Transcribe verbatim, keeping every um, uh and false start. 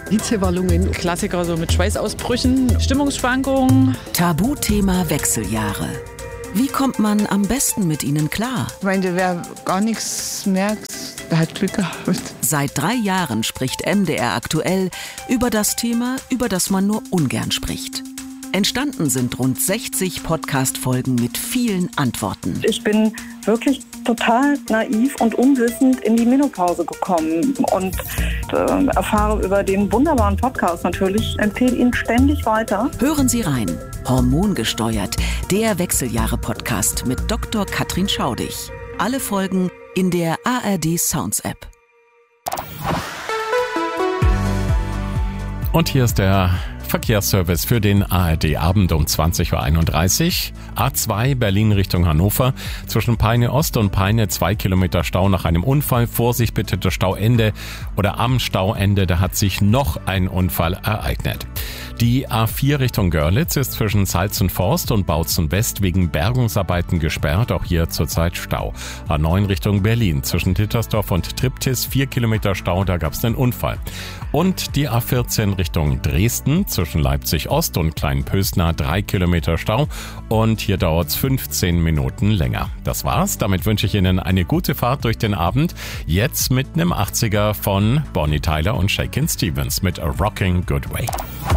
Hitzewallungen. Klassiker so mit Schweißausbrüchen, Stimmungsschwankungen. Tabuthema Wechseljahre. Wie kommt man am besten mit ihnen klar? Ich meine, wer gar nichts merkt, der hat Glück gehabt. Seit drei Jahren spricht M D R aktuell über das Thema, über das man nur ungern spricht. Entstanden sind rund sechzig Podcast-Folgen mit vielen Antworten. Ich bin wirklich total naiv und unwissend in die Menopause gekommen und äh, erfahre über den wunderbaren Podcast natürlich, empfehle ihn ständig weiter. Hören Sie rein. Hormongesteuert, der Wechseljahre-Podcast mit Doktor Katrin Schaudig. Alle Folgen in der A R D Sounds App. Und hier ist der Verkehrsservice für den A R D-Abend um zwanzig Uhr einunddreißig. A zwei Berlin Richtung Hannover. Zwischen Peine Ost und Peine zwei Kilometer Stau nach einem Unfall. Vorsicht bitte, das Stauende oder am Stauende, da hat sich noch ein Unfall ereignet. Die A vier Richtung Görlitz ist zwischen Salzenforst und Bautzen West wegen Bergungsarbeiten gesperrt. Auch hier zurzeit Stau. A neun Richtung Berlin zwischen Dittersdorf und Triptis vier Kilometer Stau, da gab es einen Unfall. Und die A vierzehn Richtung Dresden zwischen Leipzig Ost und Kleinpösna drei Kilometer Stau. Und hier dauert es fünfzehn Minuten länger. Das war's. Damit wünsche ich Ihnen eine gute Fahrt durch den Abend. Jetzt mit einem achtziger von Bonnie Tyler und Shakin' Stevens mit A Rockin' Good Way.